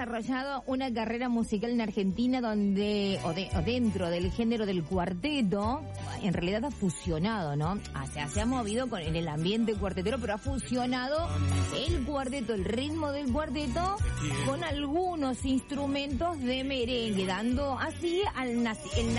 desarrollado una carrera musical en Argentina donde, o dentro del género del cuarteto, en realidad ha fusionado, ¿no? Se ha movido en el ambiente cuartetero, pero ha fusionado el cuarteto, el ritmo del cuarteto, con algunos instrumentos de merengue, dando así el nacimiento